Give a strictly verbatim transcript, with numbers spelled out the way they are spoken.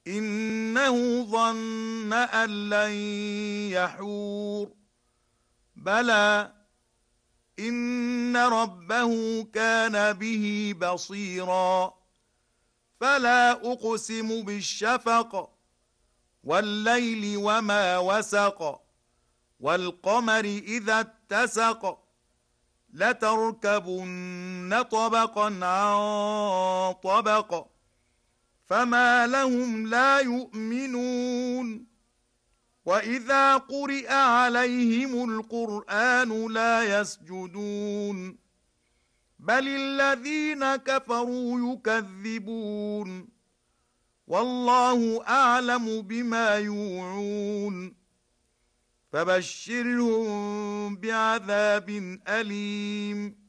إنه ظن أن لن يحور بلى إن ربه كان به بصيرا فلا أقسم بالشفق والليل وما وسق والقمر إذا اتسق لتركبن طبقا عن طبق فما لهم لا يؤمنون وإذا قرئ عليهم القرآن لا يسجدون بل الذين كفروا يكذبون والله أعلم بما يوعون فبشرهم بعذاب أليم